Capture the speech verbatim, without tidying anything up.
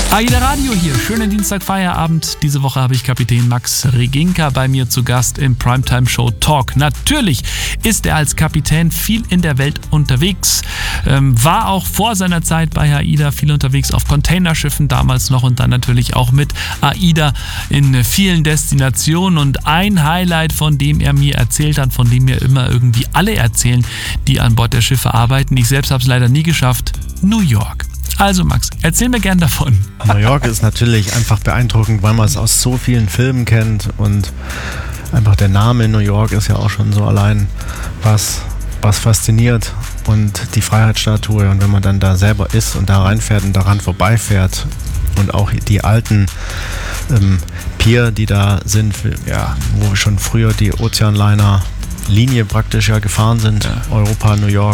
AIDA Radio hier, schönen Dienstagfeierabend. Diese Woche habe ich Kapitän Max Reginka bei mir zu Gast im Primetime Show Talk. Natürlich ist er als Kapitän viel in der Welt unterwegs, ähm, war auch vor seiner Zeit bei AIDA viel unterwegs auf Containerschiffen damals noch und dann natürlich auch mit AIDA in vielen Destinationen. Und ein Highlight, von dem er mir erzählt hat, von dem mir immer irgendwie alle erzählen, die an Bord der Schiffe arbeiten. Ich selbst habe es leider nie geschafft. New York. Also Max, erzähl mir gern davon. New York ist natürlich einfach beeindruckend, weil man es aus so vielen Filmen kennt und einfach der Name New York ist ja auch schon so allein was, was fasziniert und die Freiheitsstatue, und wenn man dann da selber ist und da reinfährt und daran vorbeifährt und auch die alten ähm, Pier, die da sind, ja, wo schon früher die Ozeanliner Linie praktisch ja gefahren sind, ja. Europa, New York.